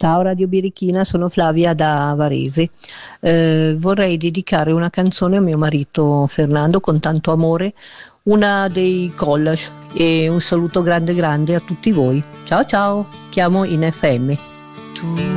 Ciao Radio Birichina, sono Flavia da Varese. Vorrei dedicare una canzone a mio marito Fernando con tanto amore, una dei Collage, e un saluto grande grande a tutti voi. Ciao ciao, chiamo in FM.